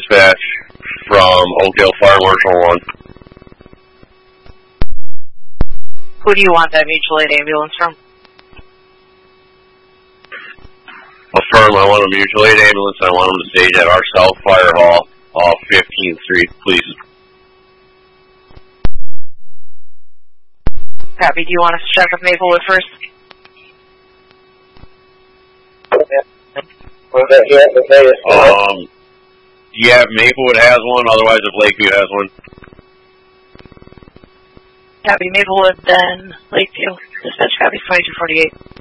dispatch from Oakdale Fire Marshal 1. Who do you want that mutual aid ambulance from? Affirm, I want a mutual aid ambulance. I want them to stage at our South Fire Hall off 15th Street, please. Copy. Do you want us to check with Maplewood first? Yeah, Maplewood has one, otherwise if Lakeview has one. Copy. Maplewood, then Lakeview. Dispatch copy 2248.